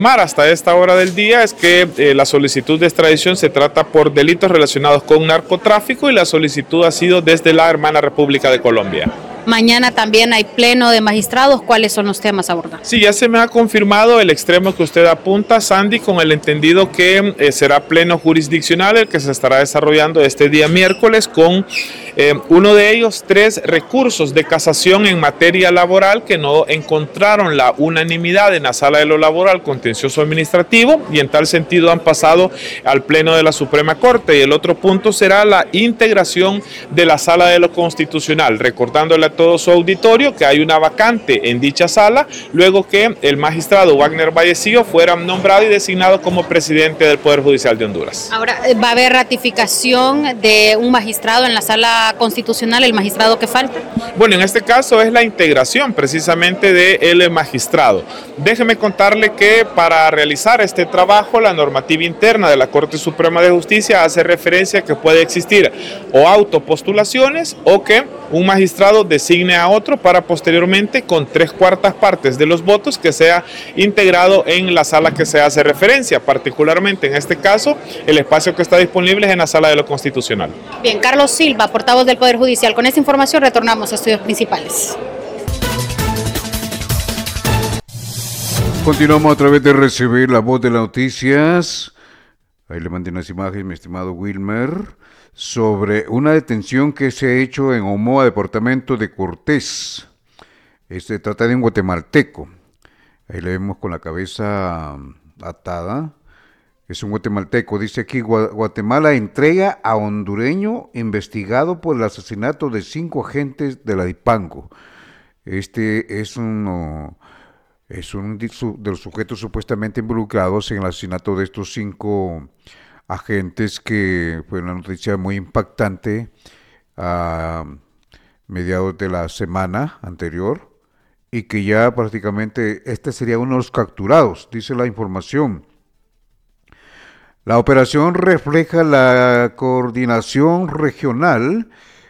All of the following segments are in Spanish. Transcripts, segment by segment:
Hasta esta hora del día es que la solicitud de extradición se trata por delitos relacionados con narcotráfico y la solicitud ha sido desde la hermana República de Colombia. Mañana también hay pleno de magistrados. ¿Cuáles son los temas a abordar? Sí, ya se me ha confirmado el extremo que usted apunta, Sandy, con el entendido que será pleno jurisdiccional el que se estará desarrollando este día miércoles con uno de ellos 3 recursos de casación en materia laboral que no encontraron la unanimidad en la sala de lo laboral contencioso administrativo y en tal sentido han pasado al pleno de la Suprema Corte. Y el otro punto será la integración de la sala de lo constitucional, recordándole a todo su auditorio que hay una vacante en dicha sala luego que el magistrado Wagner Vallecillo fuera nombrado y designado como presidente del Poder Judicial de Honduras. Ahora, ¿va a haber ratificación de un magistrado en la sala constitucional, el magistrado que falta? Bueno, en este caso es la integración precisamente del magistrado. Déjeme contarle que para realizar este trabajo la normativa interna de la Corte Suprema de Justicia hace referencia a que puede existir o autopostulaciones o que un magistrado designe a otro para posteriormente con 3/4 partes de los votos que sea integrado en la sala que se hace referencia. Particularmente en este caso el espacio que está disponible es en la sala de lo constitucional. Bien, Carlos Silva, portavoz del Poder Judicial. Con esta información retornamos a estudios principales. Continuamos a través de recibir la voz de las noticias. Ahí le mandé unas imágenes, mi estimado Wilmer, sobre una detención que se ha hecho en Omoa, departamento de Cortés. Se trata de un guatemalteco. Ahí le vemos con la cabeza atada. Es un guatemalteco. Dice aquí, Guatemala entrega a hondureño investigado por el asesinato de 5 agentes de la Dipango. Este es uno de los sujetos supuestamente involucrados en el asesinato de estos 5 agentes, que fue una noticia muy impactante a mediados de la semana anterior y que ya prácticamente este sería uno de los capturados, dice la información. La operación refleja la coordinación regional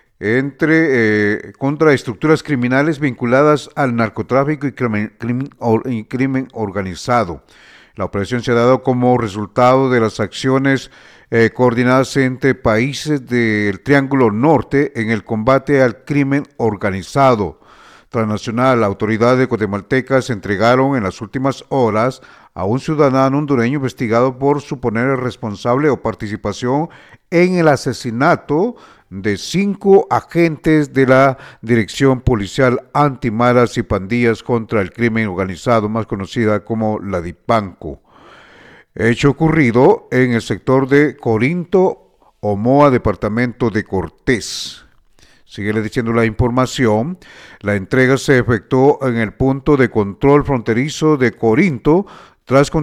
contra estructuras criminales vinculadas al narcotráfico y crimen organizado. La operación se ha dado como resultado de las acciones coordinadas entre países del Triángulo Norte en el combate al crimen organizado transnacional. Autoridades guatemaltecas entregaron en las últimas horas a un ciudadano hondureño investigado por suponer responsable o participación en el asesinato de 5 agentes de la Dirección Policial Antimaras y Pandillas contra el Crimen Organizado, más conocida como la Dipanco. Hecho ocurrido en el sector de Corinto, Omoa, departamento de Cortés. Sigue diciendo la información. La entrega se efectuó en el punto de control fronterizo de Corinto, tras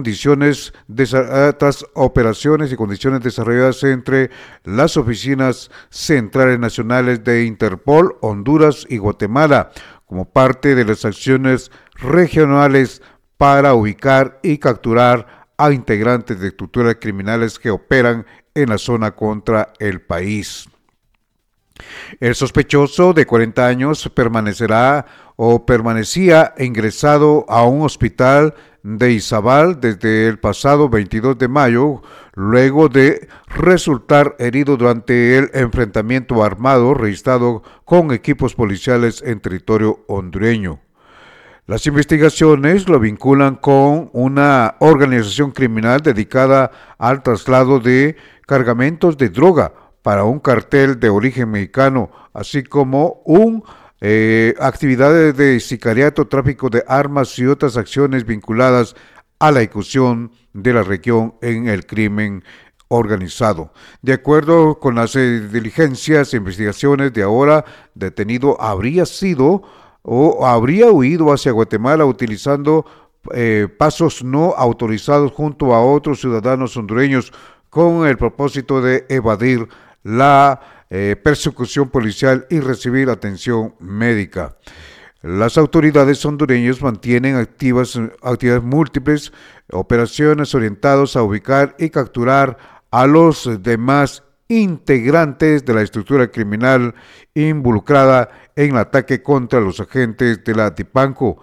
operaciones y condiciones desarrolladas entre las oficinas centrales nacionales de Interpol, Honduras y Guatemala, como parte de las acciones regionales para ubicar y capturar a integrantes de estructuras criminales que operan en la zona contra el país. El sospechoso de 40 años permanecía ingresado a un hospital de Izabal desde el pasado 22 de mayo, luego de resultar herido durante el enfrentamiento armado registrado con equipos policiales en territorio hondureño. Las investigaciones lo vinculan con una organización criminal dedicada al traslado de cargamentos de droga para un cartel de origen mexicano, así como actividades de sicariato, tráfico de armas y otras acciones vinculadas a la ejecución de la región en el crimen organizado. De acuerdo con las diligencias e investigaciones de ahora, detenido habría huido hacia Guatemala utilizando pasos no autorizados junto a otros ciudadanos hondureños con el propósito de evadir la persecución policial y recibir atención médica. Las autoridades hondureñas mantienen actividades múltiples, operaciones orientadas a ubicar y capturar a los demás integrantes de la estructura criminal involucrada en el ataque contra los agentes de la Dipanco.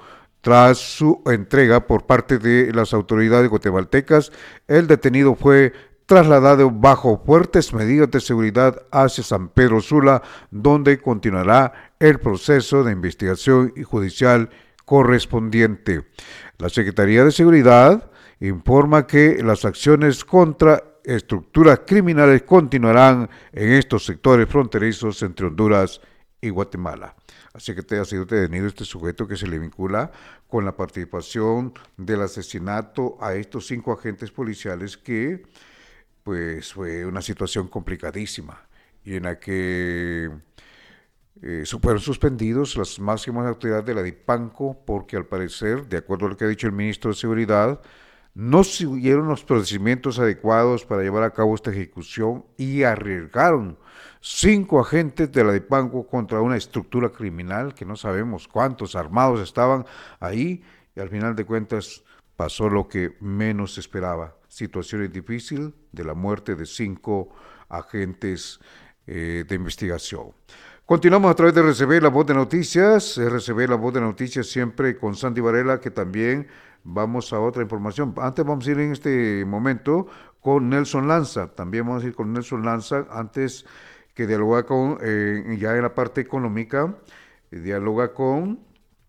Tras su entrega por parte de las autoridades guatemaltecas, el detenido fue trasladado bajo fuertes medidas de seguridad hacia San Pedro Sula, donde continuará el proceso de investigación judicial correspondiente. La Secretaría de Seguridad informa que las acciones contra estructuras criminales continuarán en estos sectores fronterizos entre Honduras y Guatemala. Así que ha sido detenido este sujeto que se le vincula con la participación del asesinato a estos 5 agentes policiales que pues fue una situación complicadísima y en la que fueron suspendidos las máximas autoridades de la DIPANCO porque al parecer, de acuerdo a lo que ha dicho el ministro de Seguridad, no siguieron los procedimientos adecuados para llevar a cabo esta ejecución y arriesgaron 5 agentes de la DIPANCO contra una estructura criminal que no sabemos cuántos armados estaban ahí y al final de cuentas pasó lo que menos se esperaba. Situaciones difíciles de la muerte de 5 agentes de investigación. Continuamos a través de RCB, La Voz de Noticias. RCB, La Voz de Noticias, siempre con Sandy Varela, que también vamos a otra información. Antes vamos a ir en este momento con Nelson Lanza. También vamos a ir con Nelson Lanza, antes que dialoga con, ya en la parte económica, dialoga con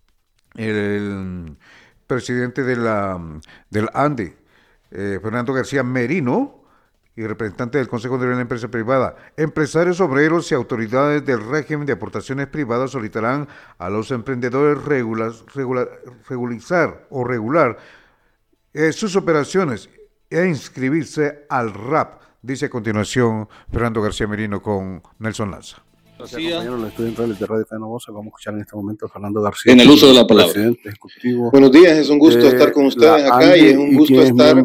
el presidente del ANDE, Fernando García Merino, y representante del Consejo de la Empresa Privada. Empresarios, obreros y autoridades del régimen de aportaciones privadas solicitarán a los emprendedores regular sus operaciones e inscribirse al RAP, dice a continuación Fernando García Merino con Nelson Lanza. Gracias, compañeros. Los estudios centrales de Radio Fenovosa. Vamos a escuchar en este momento a Fernando García. En el uso de la palabra. Presidente ejecutivo. Buenos días, es un gusto estar con ustedes acá y es un gusto estar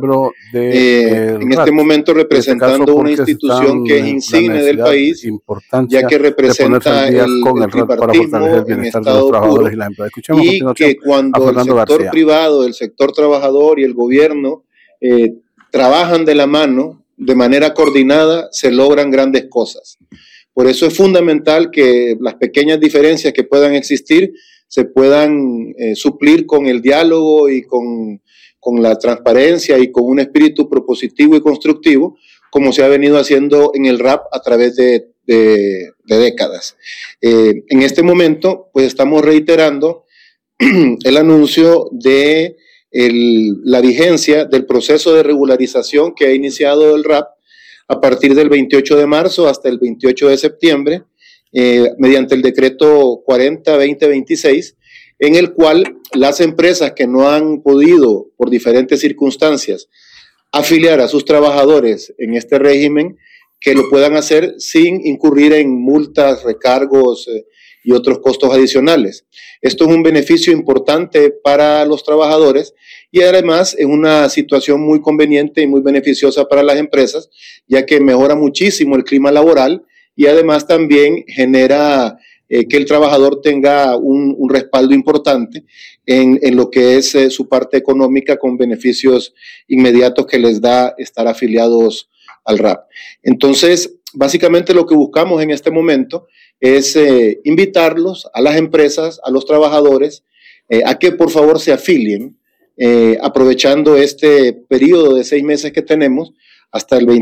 en este momento representando una institución que es insigne del país, ya que representa el tripartismo en estado puro y que cuando el sector privado, el sector trabajador y el gobierno trabajan de la mano, de manera coordinada, se logran grandes cosas. Por eso es fundamental que las pequeñas diferencias que puedan existir se puedan suplir con el diálogo y con la transparencia y con un espíritu propositivo y constructivo, como se ha venido haciendo en el RAP a través de décadas. En este momento, pues estamos reiterando el anuncio de la vigencia del proceso de regularización que ha iniciado el RAP a partir del 28 de marzo hasta el 28 de septiembre, mediante el decreto 40-2026, en el cual las empresas que no han podido, por diferentes circunstancias, afiliar a sus trabajadores en este régimen, que lo puedan hacer sin incurrir en multas, recargos y otros costos adicionales. Esto es un beneficio importante para los trabajadores y además es una situación muy conveniente y muy beneficiosa para las empresas, ya que mejora muchísimo el clima laboral y además también genera que el trabajador tenga un respaldo importante en lo que es su parte económica con beneficios inmediatos que les da estar afiliados al RAP. Entonces, básicamente lo que buscamos en este momento es invitarlos a las empresas, a los trabajadores, a que por favor se afilien, aprovechando este periodo de 6 meses que tenemos hasta el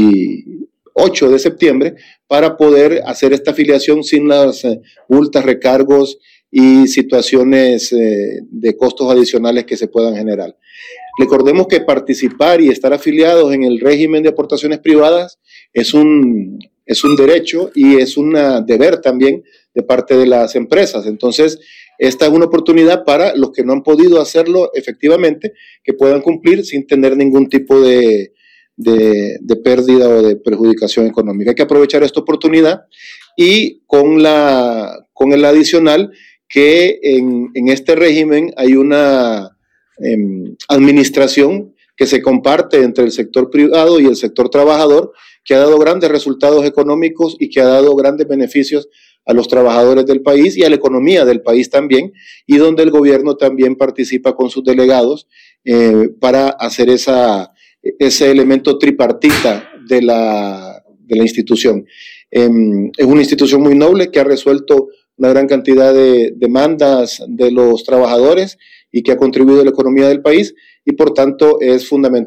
28 de septiembre para poder hacer esta afiliación sin las multas, recargos y situaciones de costos adicionales que se puedan generar. Recordemos que participar y estar afiliados en el régimen de aportaciones privadas es un derecho y es un deber también de parte de las empresas. Entonces, esta es una oportunidad para los que no han podido hacerlo efectivamente, que puedan cumplir sin tener ningún tipo de pérdida o de perjudicación económica. Hay que aprovechar esta oportunidad y con el adicional que en este régimen hay una administración que se comparte entre el sector privado y el sector trabajador, que ha dado grandes resultados económicos y que ha dado grandes beneficios a los trabajadores del país y a la economía del país también, y donde el gobierno también participa con sus delegados para hacer ese elemento tripartita de la institución. Es una institución muy noble que ha resuelto una gran cantidad de demandas de los trabajadores y que ha contribuido a la economía del país, y por tanto es fundamental